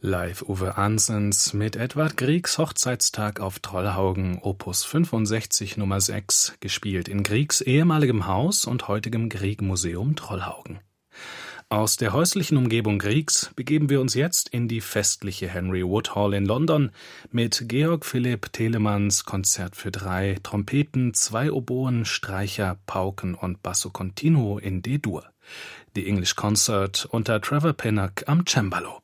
Live Uwe Ansens mit Edvard Griegs Hochzeitstag auf Trollhaugen, Opus 65 Nummer 6, gespielt in Griegs ehemaligem Haus und heutigem Grieg-Museum Trollhaugen. Aus der häuslichen Umgebung Griegs begeben wir uns jetzt in die festliche Henry Wood Hall in London mit Georg Philipp Telemanns Konzert für 3 Trompeten, 2 Oboen, Streicher, Pauken und Basso Continuo in D-Dur. Die English Concert unter Trevor Pinnock am Cembalo.